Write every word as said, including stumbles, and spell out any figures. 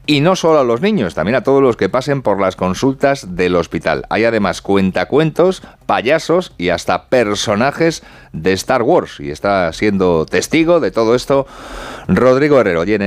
Y no solo a los niños, también a todos los que pasen por las consultas del hospital. Hay además cuentacuentos, payasos y hasta personajes de Star Wars. Y está siendo testigo de todo esto Rodrigo Herrero.